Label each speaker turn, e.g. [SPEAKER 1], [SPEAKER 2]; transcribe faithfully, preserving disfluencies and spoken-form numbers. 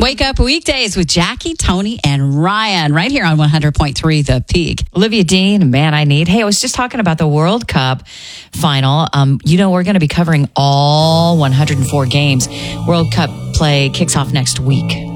[SPEAKER 1] Wake Up Weekdays with Jackie, Tony, and Ryan right here on one hundred point three The Peak.
[SPEAKER 2] Olivia Dean, Man I Need. Hey, I was just talking about the World Cup final. Um, you know, we're going to be covering all one hundred four games. World Cup play kicks off next week.